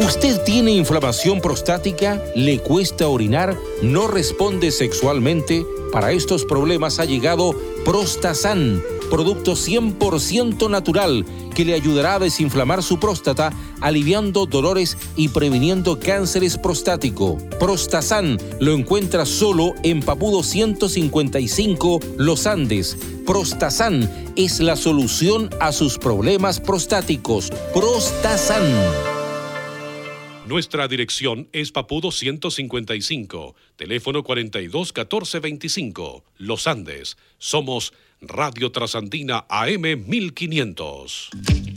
¿Usted tiene inflamación prostática? ¿Le cuesta orinar? ¿No responde sexualmente? Para estos problemas ha llegado Prostasan, producto 100% natural que le ayudará a desinflamar su próstata, aliviando dolores y previniendo cánceres prostático. Prostasan lo encuentra solo en Papudo 155, Los Andes. Prostasan es la solución a sus problemas prostáticos. Prostasan. Nuestra dirección es Papudo 155, teléfono 42 14 25, Los Andes. Somos Radio Trasandina AM 1500.